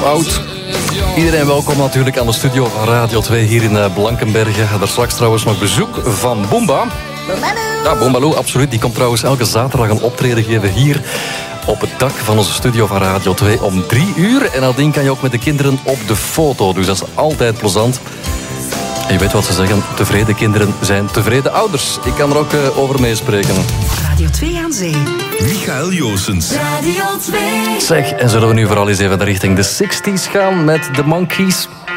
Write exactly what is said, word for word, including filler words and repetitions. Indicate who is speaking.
Speaker 1: oud. Iedereen welkom natuurlijk aan de studio van Radio twee hier in Blankenberge. Daar straks trouwens nog bezoek van Boomba. Ja, Boombaloo, absoluut. Die komt trouwens elke zaterdag een optreden geven hier op het dak van onze studio van Radio twee om drie uur. En nadien kan je ook met de kinderen op de foto. Dus dat is altijd plezant. En je weet wat ze zeggen, tevreden kinderen zijn tevreden ouders. Ik kan er ook uh, over meespreken.
Speaker 2: Radio twee aan zee.
Speaker 3: Michael Joosens.
Speaker 2: Radio twee.
Speaker 1: Zeg, en zullen we nu vooral eens even naar richting de zestig's gaan met de Monkees?